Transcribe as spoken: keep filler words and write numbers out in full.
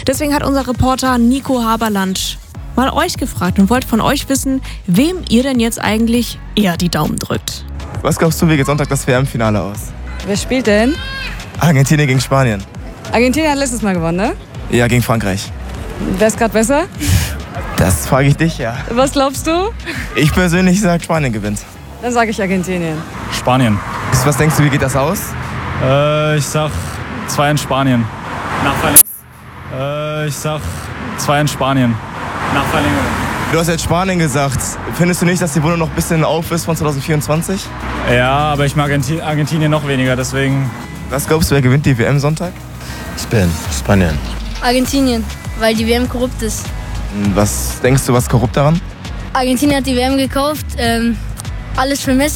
Deswegen hat unser Reporter Nico Haberland mal euch gefragt und wollte von euch wissen, wem ihr denn jetzt eigentlich eher die Daumen drückt. Was glaubst du, wie geht Sonntag das W M-Finale aus? Wer spielt denn? Argentinien gegen Spanien. Argentinien hat letztes Mal gewonnen, ne? Ja, gegen Frankreich. Wer ist gerade besser? Das frage ich dich, ja. Was glaubst du? Ich persönlich sage, Spanien gewinnt. Dann sage ich Argentinien. Spanien. Was denkst du, wie geht das aus? Äh, ich sag zwei in Spanien. Nach Verlängerung. Äh, ich sag zwei in Spanien. Nach Verlängerung. Du hast jetzt Spanien gesagt. Findest du nicht, dass die Wunde noch ein bisschen auf ist von zwanzig vierundzwanzig? Ja, aber ich mag Argentinien noch weniger, deswegen... Was glaubst du, wer gewinnt die W M Sonntag? Spain, Spanien. Argentinien, weil die W M korrupt ist. Was denkst du, was korrupt daran? Argentinien hat die W M gekauft, ähm, alles für Messi.